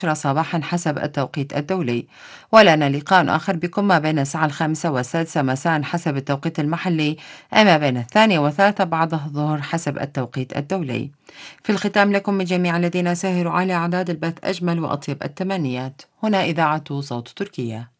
صباحا حسب التوقيت الدولي. ولنا لقاء آخر بكم ما بين الساعة 5 والسادسة مساء حسب التوقيت المحلي، أما بين 2 والثالثة بعد الظهر حسب التوقيت الدولي. في الختام لكم من جميع الذين ساهروا على إعداد البث أجمل وأطيب التمنيات. هنا إذاعة صوت تركيا.